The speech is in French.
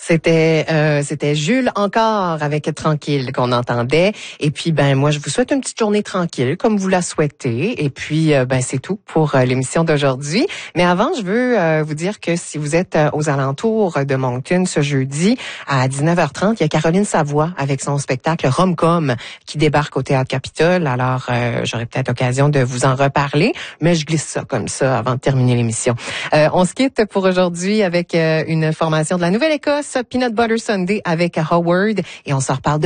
C'était Jules encore avec Tranquille qu'on entendait. Et puis moi je vous souhaite une petite journée tranquille comme vous la souhaitez. Et puis c'est tout pour l'émission d'aujourd'hui. Mais avant, je veux vous dire que si vous êtes aux alentours de Moncton ce jeudi à 19h30, il y a Caroline Savoie avec son spectacle Rom-Com qui débarque au Théâtre Capitole. Alors j'aurai peut-être l'occasion de vous en reparler, mais je glisse ça comme ça avant de terminer l'émission. On se quitte pour aujourd'hui avec une formation de la Nouvelle-Écosse, Peanut Butter Sunday avec Howard, et on se reparle